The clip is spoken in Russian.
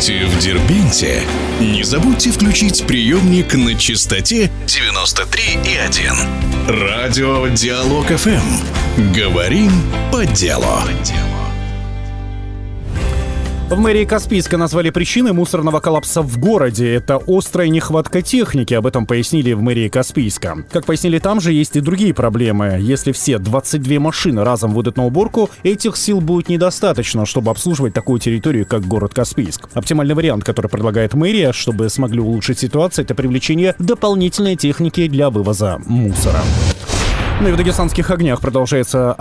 Будете в Дербенте? Не забудьте включить приемник на частоте 93,1. Радио Диалог ФМ. Говорим по делу. В мэрии Каспийска назвали причиной мусорного коллапса в городе. Это острая нехватка техники, об этом пояснили в мэрии Каспийска. Как пояснили там же, есть и другие проблемы. Если все 22 машины разом выйдут на уборку, этих сил будет недостаточно, чтобы обслуживать такую территорию, как город Каспийск. Оптимальный вариант, который предлагает мэрия, чтобы смогли улучшить ситуацию, это привлечение дополнительной техники для вывоза мусора. Ну и в дагестанских огнях продолжается